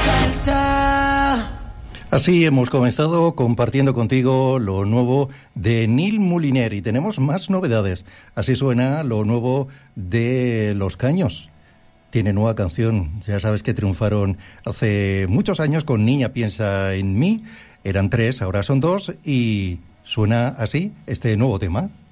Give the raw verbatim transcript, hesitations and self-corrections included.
Así hemos comenzado compartiendo contigo lo nuevo de Neil Moliner y tenemos más novedades. Así suena lo nuevo de Los Caños. Tiene nueva canción, ya sabes que triunfaron hace muchos años con Niña piensa en mí. Eran tres, ahora son dos y suena así este nuevo tema.